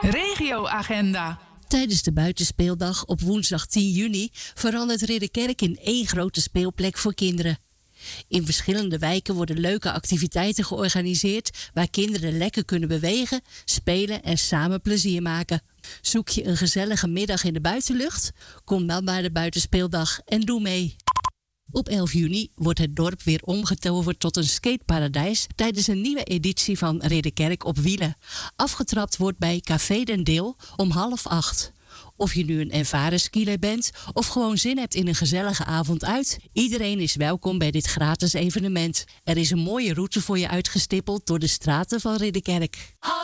Regioagenda. Tijdens de buitenspeeldag op woensdag 10 juni verandert Ridderkerk in één grote speelplek voor kinderen. In verschillende wijken worden leuke activiteiten georganiseerd waar kinderen lekker kunnen bewegen, spelen en samen plezier maken. Zoek je een gezellige middag in de buitenlucht? Kom dan naar de buitenspeeldag en doe mee. Op 11 juni wordt het dorp weer omgetoverd tot een skateparadijs tijdens een nieuwe editie van Ridderkerk op wielen. Afgetrapt wordt bij Café Den Deel om 7:30. Of je nu een ervaren skieler bent of gewoon zin hebt in een gezellige avond uit, iedereen is welkom bij dit gratis evenement. Er is een mooie route voor je uitgestippeld door de straten van Ridderkerk.